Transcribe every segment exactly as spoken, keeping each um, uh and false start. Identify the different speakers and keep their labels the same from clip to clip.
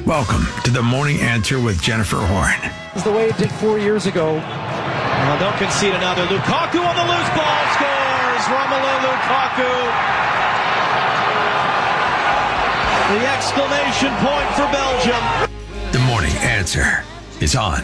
Speaker 1: Welcome to the Morning Answer with Jennifer Horn.
Speaker 2: It's the way it did four years ago.
Speaker 3: Well, don't concede another. Lukaku on the loose ball scores. Romelu Lukaku. The exclamation point for Belgium.
Speaker 1: The Morning Answer is on.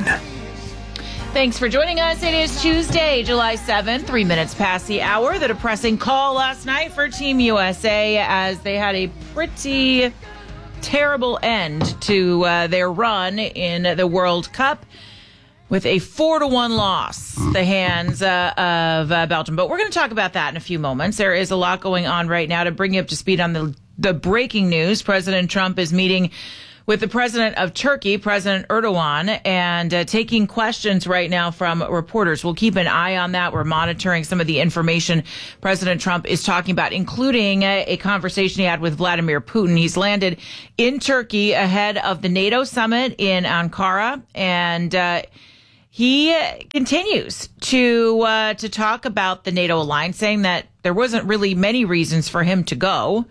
Speaker 4: Thanks for joining us. It is Tuesday, July seventh, three minutes past the hour. The depressing call last night for Team U S A as they had a pretty terrible end to uh, their run in the World Cup with a four to one loss, the hands uh, of uh, Belgium. But we're going to talk about that in a few moments. There is a lot going on right now. To bring you up to speed on the, the breaking news, President Trump is meeting with the president of Turkey, President Erdogan, and uh, taking questions right now from reporters. We'll keep an eye on that. We're monitoring some of the information President Trump is talking about, including a, a conversation he had with Vladimir Putin. He's landed in Turkey ahead of the NATO summit in Ankara, and uh, he continues to uh, to talk about the NATO alliance, saying that there wasn't really many reasons for him to go,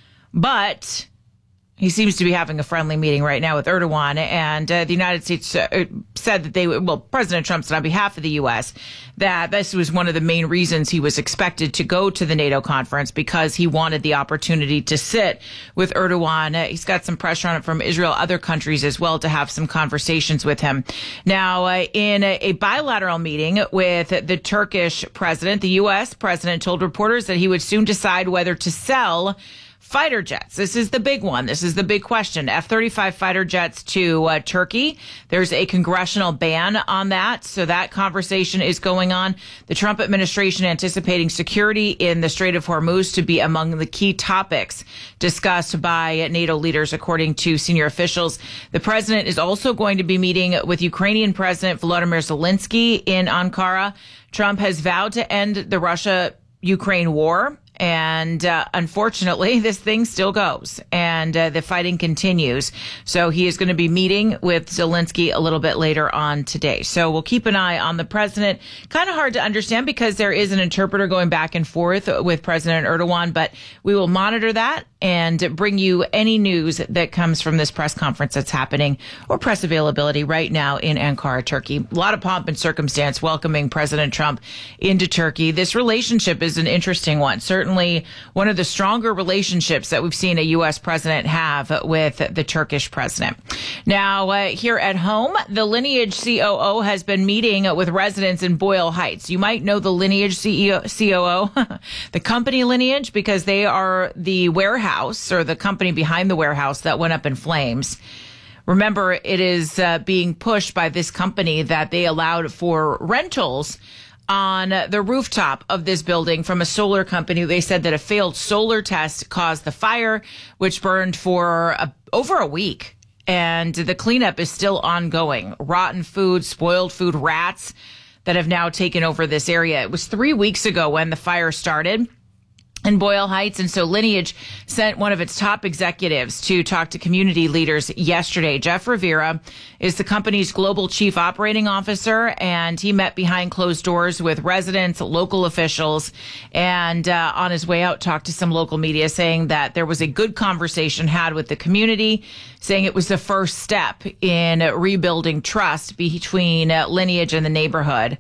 Speaker 4: but he seems to be having a friendly meeting right now with Erdogan, and uh, the United States uh, said that they, well, President Trump said on behalf of the U S that this was one of the main reasons he was expected to go to the NATO conference, because he wanted the opportunity to sit with Erdogan. Uh, he's got some pressure on it from Israel, other countries as well, to have some conversations with him. Now, uh, in a, a bilateral meeting with the Turkish president, the U S president told reporters that he would soon decide whether to sell fighter jets. This is the big one. This is the big question. F thirty-five fighter jets to uh, Turkey. There's a congressional ban on that. So that conversation is going on. The Trump administration anticipating security in the Strait of Hormuz to be among the key topics discussed by NATO leaders, according to senior officials. The president is also going to be meeting with Ukrainian President Volodymyr Zelensky in Ankara. Trump has vowed to end the Russia-Ukraine war. And uh, unfortunately, this thing still goes, and uh, the fighting continues. So he is going to be meeting with Zelensky a little bit later on today. So we'll keep an eye on the president. Kind of hard to understand because there is an interpreter going back and forth with President Erdogan, but we will monitor that and bring you any news that comes from this press conference that's happening, or press availability right now in Ankara, Turkey. A lot of pomp and circumstance welcoming President Trump into Turkey. This relationship is an interesting one. Certainly one of the stronger relationships that we've seen a U S president have with the Turkish president. Now, uh, here at home, the Lineage C O O has been meeting with residents in Boyle Heights. You might know the Lineage C O O, the company Lineage, because they are the warehouse, or the company behind the warehouse that went up in flames. Remember, it is uh, being pushed by this company that they allowed for rentals on the rooftop of this building from a solar company. They said that a failed solar test caused the fire, which burned for a, over a week. And the cleanup is still ongoing. Rotten food, spoiled food, rats that have now taken over this area. It was three weeks ago when the fire started in Boyle Heights. And so Lineage sent one of its top executives to talk to community leaders yesterday. Jeff Rivera is the company's global chief operating officer, and he met behind closed doors with residents, local officials, and uh, on his way out talked to some local media, saying that there was a good conversation had with the community, saying it was the first step in rebuilding trust between uh, Lineage and the neighborhood.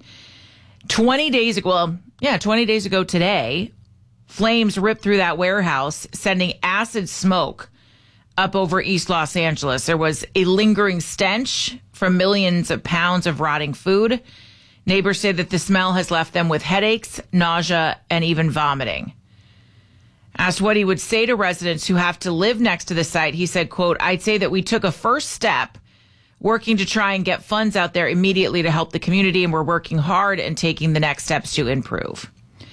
Speaker 4: twenty days ago, well, yeah, twenty days ago today, flames ripped through that warehouse, sending acid smoke up over East Los Angeles. There was a lingering stench from millions of pounds of rotting food. Neighbors say that the smell has left them with headaches, nausea, and even vomiting. Asked what he would say to residents who have to live next to the site, he said, quote, "I'd say that we took a first step working to try and get funds out there immediately to help the community, and we're working hard and taking the next steps to improve."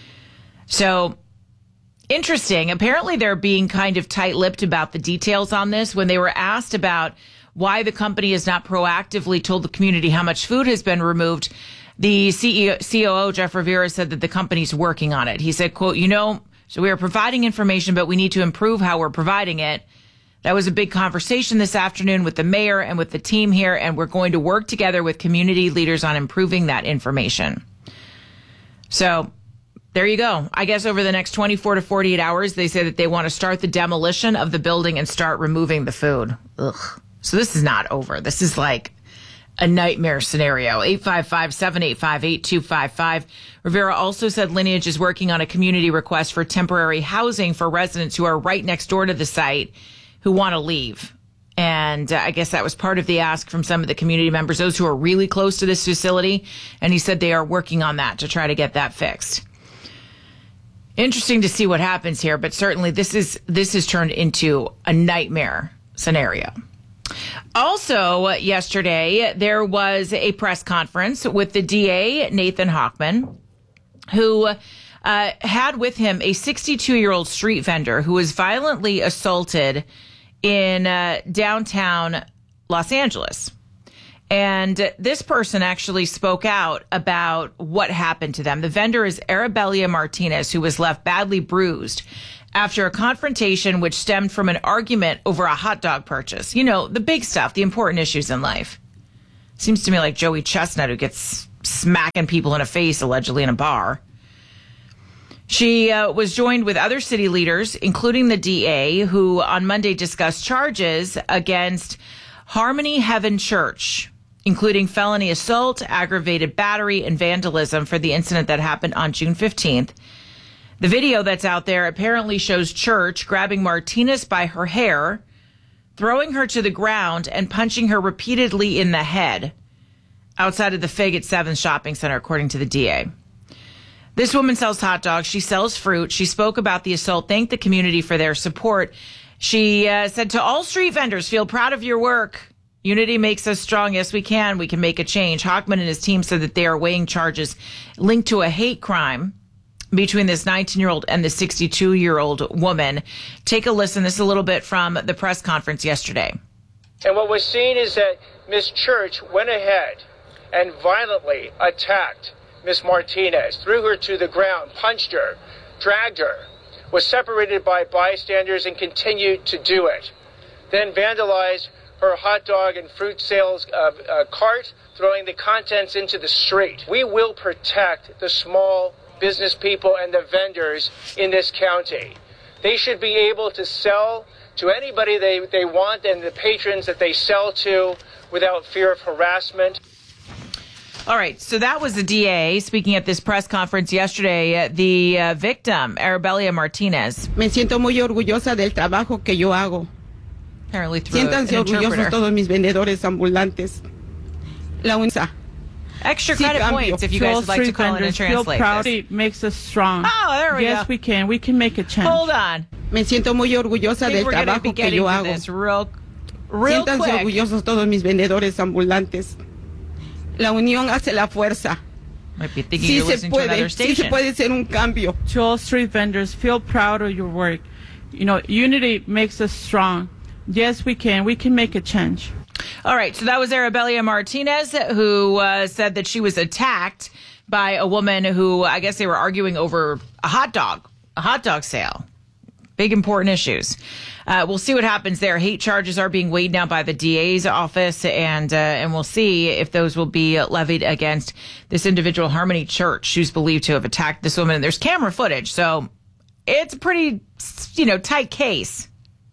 Speaker 4: So, interesting. Apparently, they're being kind of tight-lipped about the details on this. When they were asked about why the company has not proactively told the community how much food has been removed, the C E O, C O O, Jeff Rivera, said that the company's working on it. He said, quote, "You know, so we are providing information, but we need to improve how we're providing it. That was a big conversation this afternoon with the mayor and with the team here, and we're going to work together with community leaders on improving that information." So there you go. I guess over the next twenty-four to forty-eight hours, they say that they want to start the demolition of the building and start removing the food. Ugh. So this is not over. This is like a nightmare scenario. eight five five, seven eight five, eight two five five. Rivera also said Lineage is working on a community request for temporary housing for residents who are right next door to the site who want to leave. And uh, I guess that was part of the ask from some of the community members, those who are really close to this facility. And he said they are working on that to try to get that fixed. Interesting to see what happens here, but certainly this is this has turned into a nightmare scenario. Also, yesterday, there was a press conference with the D A, Nathan Hochman, who uh, had with him a sixty-two-year-old street vendor who was violently assaulted in uh, downtown Los Angeles. And this person actually spoke out about what happened to them. The vendor is Arabelia Martinez, who was left badly bruised after a confrontation which stemmed from an argument over a hot dog purchase. You know, the big stuff, the important issues in life. Seems to me like Joey Chestnut, who gets smacking people in the face, allegedly, in a bar. She uh, was joined with other city leaders, including the D A, who on Monday discussed charges against Harmony Heaven Church, including felony assault, aggravated battery, and vandalism for the incident that happened on June fifteenth. The video that's out there apparently shows Church grabbing Martinez by her hair, throwing her to the ground, and punching her repeatedly in the head outside of the Fig at seventh Shopping Center, according to the D A. This woman sells hot dogs. She sells fruit. She spoke about the assault, thanked the community for their support. She uh, said to all street vendors, feel proud of your work. Unity makes us strong. Yes, we can. We can make a change. Hochman and his team said that they are weighing charges linked to a hate crime between this nineteen-year-old and the sixty-two-year-old woman. Take a listen. This is a little bit from the press conference yesterday.
Speaker 5: And what was seen is that Miss Church went ahead and violently attacked Miss Martinez, threw her to the ground, punched her, dragged her, was separated by bystanders and continued to do it. Then vandalized her hot dog and fruit sales uh, uh, cart, throwing the contents into the street. We will protect the small business people and the vendors in this county. They should be able to sell to anybody they, they want and the patrons that they sell to without fear of harassment.
Speaker 4: All right, so that was the D A speaking at this press conference yesterday. The uh, victim, Arabelia Martinez.
Speaker 6: Me siento muy orgullosa del trabajo que yo hago.
Speaker 4: Apparently through
Speaker 6: Siéntanse
Speaker 4: an
Speaker 6: orgullosos
Speaker 4: interpreter.
Speaker 6: todos mis vendedores ambulantes. La única.
Speaker 4: Extra
Speaker 6: Sí,
Speaker 4: credit
Speaker 6: cambio.
Speaker 4: points if you
Speaker 7: To
Speaker 4: guys
Speaker 7: all
Speaker 4: would like to
Speaker 7: street
Speaker 4: call in and
Speaker 7: vendors, feel
Speaker 4: translate
Speaker 7: proud.
Speaker 4: this.
Speaker 7: It makes us strong.
Speaker 4: Oh, there we
Speaker 7: yes,
Speaker 4: go.
Speaker 7: we can. We can make a change.
Speaker 4: Hold on.
Speaker 6: Me siento muy orgullosa
Speaker 4: I think
Speaker 6: del
Speaker 4: we're going to be
Speaker 6: trabajo que
Speaker 4: getting
Speaker 6: yo
Speaker 4: to
Speaker 6: hago.
Speaker 4: this real, real
Speaker 6: Siéntanse
Speaker 4: quick.
Speaker 6: orgullosos todos mis vendedores ambulantes. La unión hace la fuerza.
Speaker 4: Might be thinking
Speaker 6: Sí
Speaker 4: you're
Speaker 6: se
Speaker 4: listening to another
Speaker 6: puede, sí
Speaker 4: station.
Speaker 6: se puede ser un cambio.
Speaker 7: To all street vendors, feel proud of your work. You know, unity makes us strong. Yes, we can. We can make a change.
Speaker 4: All right, so that was Arabelia Martinez, who uh, said that she was attacked by a woman who, I guess they were arguing over a hot dog, a hot dog sale. Big important issues. Uh, we'll see what happens there. Hate charges are being weighed now by the D A's office, and uh, and we'll see if those will be levied against this individual, Harmony Church, who's believed to have attacked this woman. And there's camera footage, so it's a pretty, you know, tight case.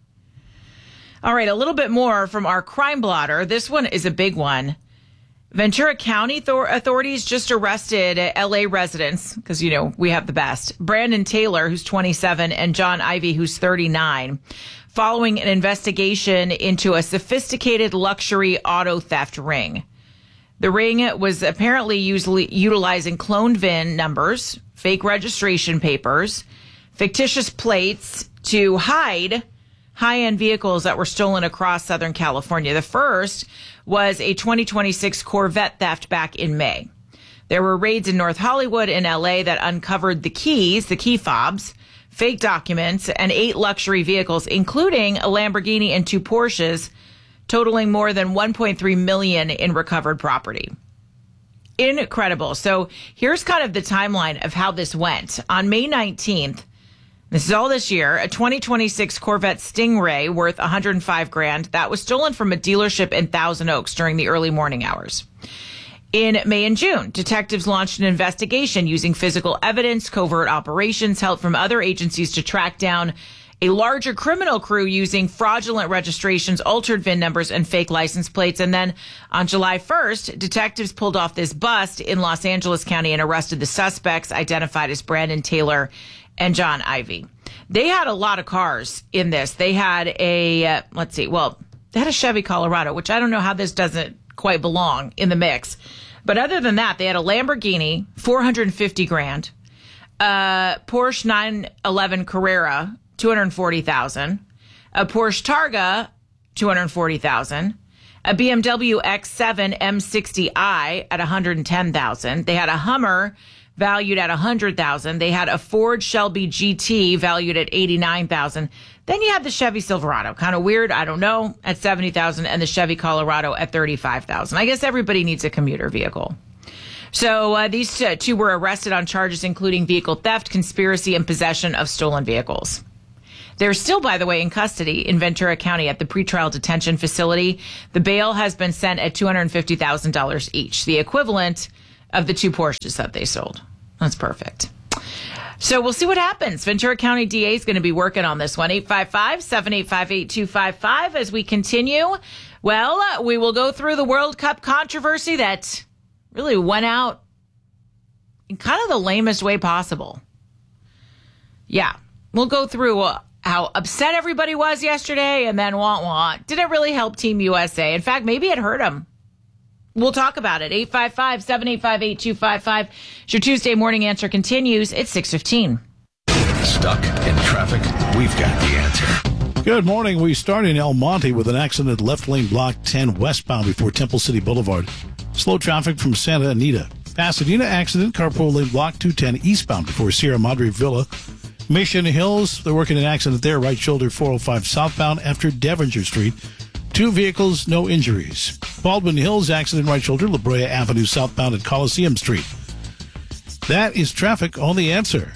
Speaker 4: All right, a little bit more from our crime blotter. This one is a big one. Ventura County Thor- authorities just arrested L A residents, because, you know, we have the best, Brandon Taylor, who's twenty-seven, and John Ivy, who's thirty-nine, following an investigation into a sophisticated luxury auto theft ring. The ring was apparently usually utilizing cloned V I N numbers, fake registration papers, fictitious plates to hide high-end vehicles that were stolen across Southern California. The first was a twenty twenty-six Corvette theft back in May. There were raids in North Hollywood and L A that uncovered the keys, the key fobs, fake documents, and eight luxury vehicles, including a Lamborghini and two Porsches, totaling more than one point three million dollars in recovered property. Incredible. So here's kind of the timeline of how this went. On May nineteenth, this is all this year, a twenty twenty-six Corvette Stingray worth one hundred five grand that was stolen from a dealership in Thousand Oaks during the early morning hours. In May and June, detectives launched an investigation using physical evidence, covert operations, help from other agencies to track down a larger criminal crew using fraudulent registrations, altered V I N numbers, and fake license plates. And then on July first, detectives pulled off this bust in Los Angeles County and arrested the suspects, identified as Brandon Taylor and John Ivy. They had a lot of cars in this. They had a, uh, let's see, well, they had a Chevy Colorado, which I don't know how this doesn't quite belong in the mix. But other than that, they had a Lamborghini, four hundred fifty grand, uh, Porsche nine eleven Carrera, two hundred forty thousand, a Porsche Targa, two hundred forty thousand, a B M W X seven M sixty i at one hundred ten thousand. They had a Hummer valued at one hundred thousand. They had a Ford Shelby G T valued at eighty-nine thousand. Then you had the Chevy Silverado, kind of weird, I don't know, at seventy thousand, and the Chevy Colorado at thirty-five thousand. I guess everybody needs a commuter vehicle. So uh, these uh, two were arrested on charges including vehicle theft, conspiracy, and possession of stolen vehicles. They're still, by the way, in custody in Ventura County at the pretrial detention facility. The bail has been set at two hundred fifty thousand dollars each, the equivalent of the two Porsches that they sold. That's perfect. So we'll see what happens. Ventura County D A is going to be working on this one. eight five five, seven eight five, eight two five five as we continue. Well, uh, we will go through the World Cup controversy that really went out in kind of the lamest way possible. Yeah, we'll go through uh, how upset everybody was yesterday and then wah wah. Did it really help Team U S A? In fact, maybe it hurt them. We'll talk about it. eight five five, seven eight five, eight two five five. Your Tuesday morning answer continues. It's six fifteen.
Speaker 1: Stuck in traffic? We've got the answer.
Speaker 8: Good morning. We start in El Monte with an accident left lane block ten westbound before Temple City Boulevard. Slow traffic from Santa Anita. Pasadena accident, carpool lane block two ten eastbound before Sierra Madre Villa. Mission Hills, they're working an accident there, right shoulder four oh five southbound after Devonshire Street. Two vehicles, no injuries. Baldwin Hills accident, right shoulder, La Brea Avenue southbound at Coliseum Street. That is traffic on The Answer.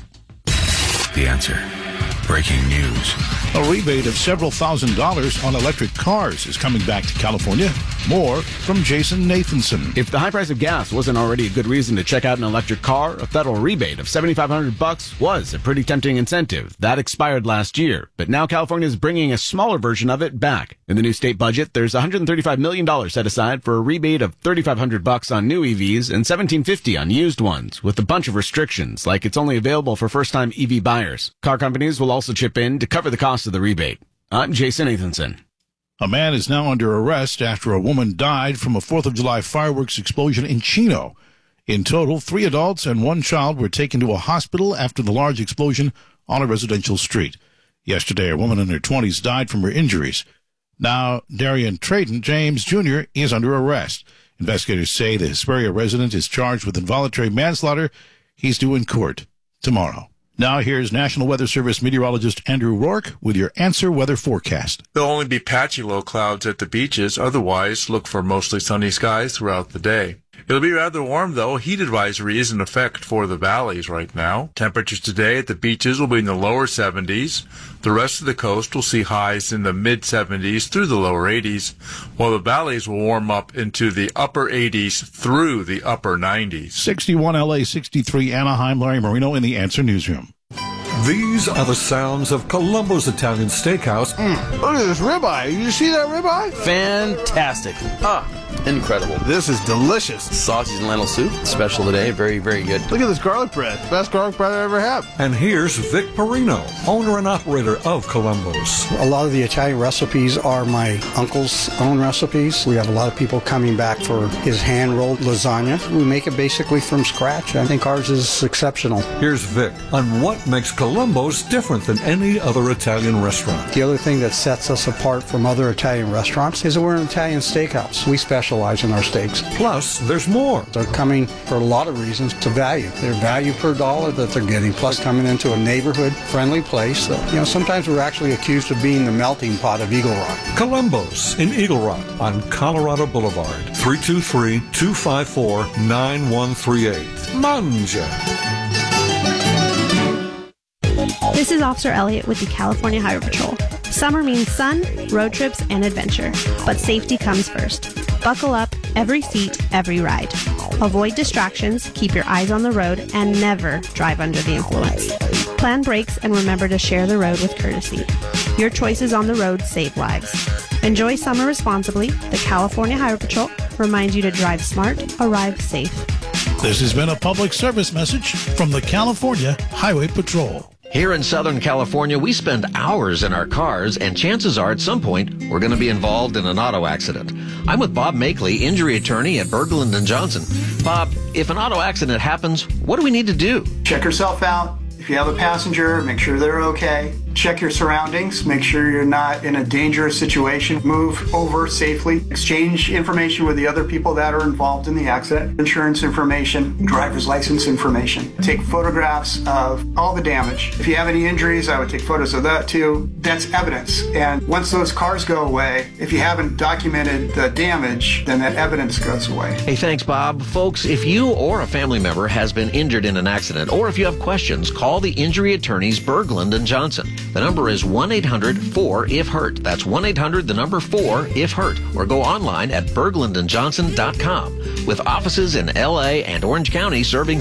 Speaker 1: The Answer. Breaking news.
Speaker 8: A rebate of several thousand dollars on electric cars is coming back to California. More from Jason Nathanson.
Speaker 9: If the high price of gas wasn't already a good reason to check out an electric car, a federal rebate of seventy-five hundred bucks was a pretty tempting incentive. That expired last year, but now California is bringing a smaller version of it back. In the new state budget, there's one hundred thirty-five million dollars set aside for a rebate of thirty-five hundred bucks on new E Vs and seventeen fifty on used ones, with a bunch of restrictions, like it's only available for first-time E V buyers. Car companies will also chip in to cover the cost of the rebate. I'm Jason Nathanson.
Speaker 8: A man is now under arrest after a woman died from a fourth of July fireworks explosion in Chino. In total, three adults and one child were taken to a hospital after the large explosion on a residential street. Yesterday, a woman in her twenties died from her injuries. Now, Darian Trayton James Junior is under arrest. Investigators say the Hesperia resident is charged with involuntary manslaughter. He's due in court tomorrow. Now here's National Weather Service meteorologist Andrew Rourke with your Answer Weather Forecast.
Speaker 10: There'll only be patchy low clouds at the beaches. Otherwise, look for mostly sunny skies throughout the day. It'll be rather warm, though. Heat advisory is in effect for the valleys right now. Temperatures today at the beaches will be in the lower seventies. The rest of the coast will see highs in the mid-seventies through the lower eighties, while the valleys will warm up into the upper eighties through the upper nineties.
Speaker 8: sixty-one L A, sixty-three Anaheim. Larry Marino in the Answer Newsroom.
Speaker 11: These are the sounds of Columbo's Italian Steakhouse.
Speaker 12: Mm, look at this ribeye. You see that ribeye?
Speaker 13: Fantastic. Ah, incredible.
Speaker 12: This is delicious.
Speaker 13: Sausage and lentil soup, special today. Very, very good.
Speaker 12: Look at this garlic bread. Best garlic bread I ever had.
Speaker 11: And here's Vic Perino, owner and operator of Columbo's.
Speaker 14: A lot of the Italian recipes are my uncle's own recipes. We have a lot of people coming back for his hand-rolled lasagna. We make it basically from scratch. I think ours is exceptional.
Speaker 11: Here's Vic on what makes Columbo's different than any other Italian restaurant.
Speaker 14: The other thing that sets us apart from other Italian restaurants is that we're an Italian steakhouse. We specialize in our steaks.
Speaker 11: Plus, there's more.
Speaker 14: They're coming for a lot of reasons to value. Their value per dollar that they're getting, plus coming into a neighborhood-friendly place. That, you know, sometimes we're actually accused of being the melting pot of Eagle Rock.
Speaker 11: Columbo's in Eagle Rock on Colorado Boulevard. three two three, two five four, nine one three eight. Mangia.
Speaker 15: This is Officer Elliott with the California Highway Patrol. Summer means sun, road trips, and adventure. But safety comes first. Buckle up, every seat, every ride. Avoid distractions, keep your eyes on the road, and never drive under the influence. Plan brakes and remember to share the road with courtesy. Your choices on the road save lives. Enjoy summer responsibly. The California Highway Patrol reminds you to drive smart, arrive safe.
Speaker 8: This has been a public service message from the California Highway Patrol.
Speaker 16: Here in Southern California, we spend hours in our cars, and chances are at some point we're going to be involved in an auto accident. I'm with Bob Makeley, injury attorney at Berglund and Johnson. Bob, if an auto accident happens, what do we need to do?
Speaker 17: Check yourself out. If you have a passenger, make sure they're okay. Check your surroundings. Make sure you're not in a dangerous situation. Move over safely. Exchange information with the other people that are involved in the accident. Insurance information, driver's license information. Take photographs of all the damage. If you have any injuries, I would take photos of that too. That's evidence. And once those cars go away, if you haven't documented the damage, then that evidence goes away.
Speaker 16: Hey, thanks, Bob. Folks, if you or a family member has been injured in an accident, or if you have questions, call the injury attorneys Berglund and Johnson. The number is one eight hundred four if hurt. That's one eight hundred, the number four if hurt. Or go online at berglund and johnson dot com. With offices in L A and Orange County serving